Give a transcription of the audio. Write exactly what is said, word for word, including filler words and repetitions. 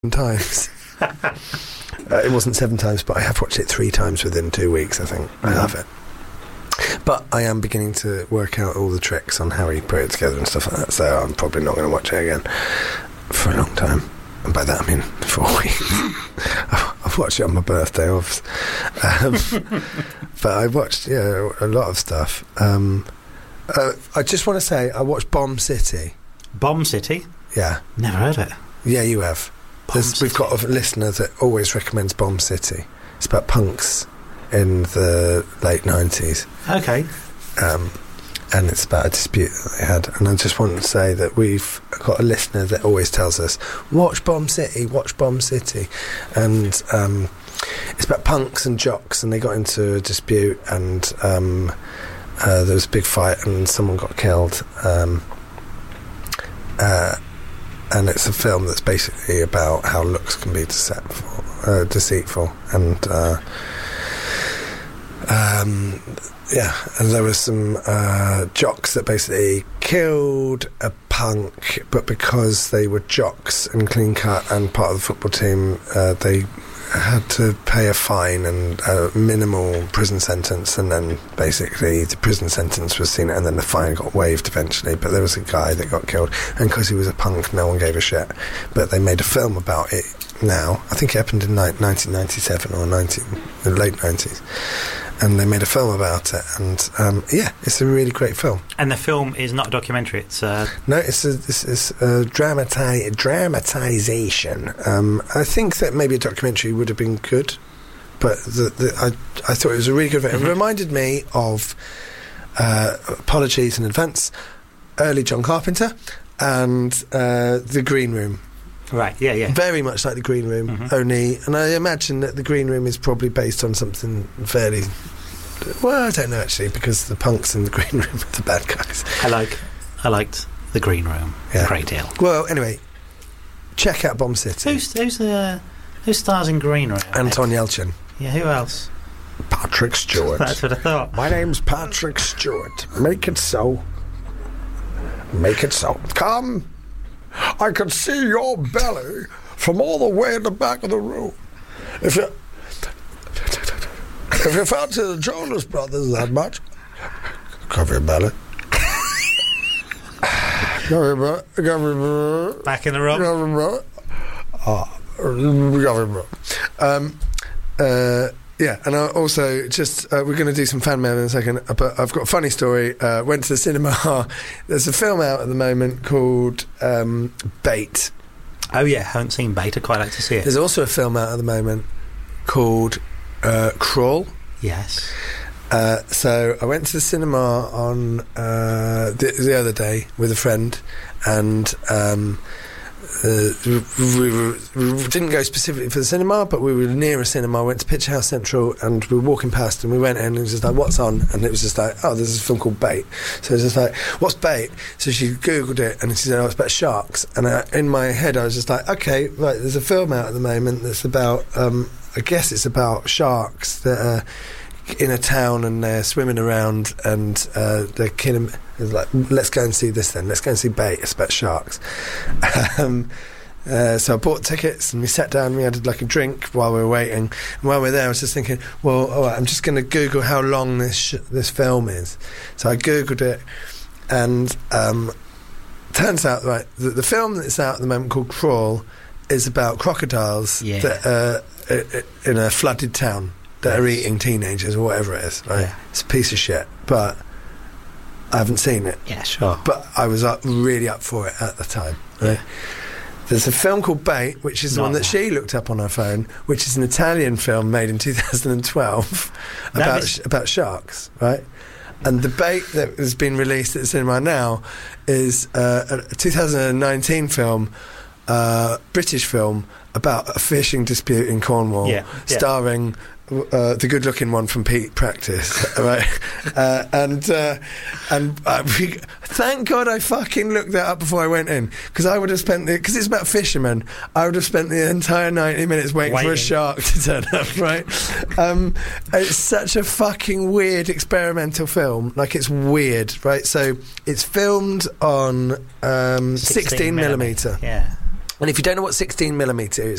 times. uh, it wasn't seven times, but I have watched it three times within two weeks, I think. Mm-hmm. I love it. But I am beginning to work out all the tricks on how he put it together and stuff like that, so I'm probably not going to watch it again for a long time. And by that I mean four weeks. I've watched it on my birthday, obviously. Um, but I watched, yeah, a lot of stuff. Um, uh, I just want to say, I watched Bomb City. Bomb City? Yeah. Never heard it. Yeah, you have. We've got a listener that always recommends Bomb City. It's about punks in the late nineties. Okay. Um, and it's about a dispute that they had. And I just wanted to say that we've got a listener that always tells us, watch Bomb City, watch Bomb City. And um, it's about punks and jocks, and they got into a dispute, and um, uh, there was a big fight, and someone got killed. Um, uh, and it's a film that's basically about how looks can be deceitful, uh, deceitful, and uh, um, yeah, and there were some uh, jocks that basically killed a punk, but because they were jocks and clean cut and part of the football team, uh, they had to pay a fine and a minimal prison sentence, and then basically the prison sentence was seen, and then the fine got waived eventually. But there was a guy that got killed, and because he was a punk, no one gave a shit. But they made a film about it now. I think it happened in ni- nineteen ninety-seven or nineteen, the late nineties, and they made a film about it. And um, yeah, it's a really great film. And the film is not a documentary. It's uh... no, it's a, it's, it's a dramati- dramatization. Um, I think that maybe a documentary would have been good, but the, the, I I thought it was a really good film. Mm-hmm. It reminded me of uh, apologies in advance, early John Carpenter, and uh, The Green Room. Right, yeah, yeah. Very much like The Green Room, mm-hmm. only, and I imagine that The Green Room is probably based on something fairly, well, I don't know actually, because the punks in The Green Room are the bad guys. I like, I liked The Green Room yeah. a great deal. Well, anyway, check out Bomb City. Who's who's the uh, who stars in Green Room? Anton Yelchin. Yeah, who else? Patrick Stewart. That's what I thought. My name's Patrick Stewart. Make it so. Make it so. Come. I can see your belly from all the way in the back of the room. If you if you fancy the Jonas Brothers that much, cover your belly. Cover your belly. Cover your belly. Back in the room. Cover your belly. Ah, cover your belly. Um, uh, yeah, and I also just uh, we're going to do some fan mail in a second, but I've got a funny story. Uh, went to the cinema. There's a film out at the moment called um, Bait. Oh yeah, haven't seen Bait. I'd quite like to see it. There's also a film out at the moment called uh, Crawl. Yes. Uh, so I went to the cinema on uh, the, the other day with a friend, and um, Uh, we, were, we didn't go specifically for the cinema, but we were near a cinema. Went to Picture House Central, and we were walking past, and we went in, and it was just like, what's on? And it was just like, oh, there's a film called Bait. So it was just like, what's Bait? So she googled it, and she said, oh, it's about sharks. And I, in my head I was just like, okay, right, there's a film out at the moment that's about um, I guess it's about sharks that are in a town, and they're swimming around, and uh, they're killing. It's like, let's go and see this then. Let's go and see Bait. It's about sharks. um, uh, so I bought tickets, and we sat down. And we had like a drink while we were waiting. And while we were there, I was just thinking, well, all right, I'm just going to Google how long this sh- this film is. So I googled it, and um, turns out right the, the film that's out at the moment called Crawl is about crocodiles yeah. that are in a flooded town that yes. are eating teenagers or whatever it is. Right, yeah. It's a piece of shit, but I haven't seen it. Yeah, sure. But I was up, really up for it at the time. Right? Yeah. There's a film called Bait, which is the Not one that, that she looked up on her phone, which is an Italian film made in two thousand twelve about is- about sharks, right? And the Bait that has been released at the cinema now is uh, a two thousand nineteen film, uh, British film about a fishing dispute in Cornwall, yeah, yeah. starring uh, the good-looking one from Peak Practice, right? uh, and uh, and uh, we, thank God I fucking looked that up before I went in, because I would have spent the because it's about fishermen. I would have spent the entire ninety minutes waiting, waiting. for a shark to turn up, right? um, it's such a fucking weird experimental film. Like, it's weird, right? So it's filmed on um, sixteen millimeter. Yeah. And if you don't know what sixteen millimeter is,